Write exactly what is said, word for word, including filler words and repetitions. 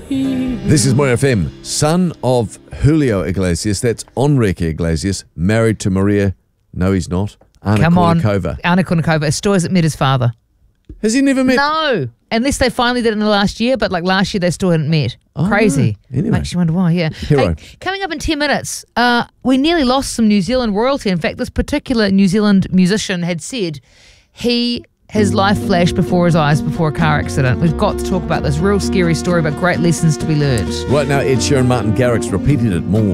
This is More F M. Son of Julio Iglesias, that's Enrique Iglesias, married to Maria. No, he's not. Ana Come on. Kournikova. Ana Kournikova. Estoy hasn't met his father. Has he never met? No. Unless they finally did it in the last year, but like last year they still hadn't met. Oh, Crazy. no. Anyway. Makes you wonder why, yeah. Hero. Hey, coming up in ten minutes, uh, we nearly lost some New Zealand royalty. In fact, this particular New Zealand musician had said he his life flashed before his eyes before a car accident. We've got to talk about this real scary story, but great lessons to be learned. Right now, Ed Sheeran, Martin Garrix repeating it more.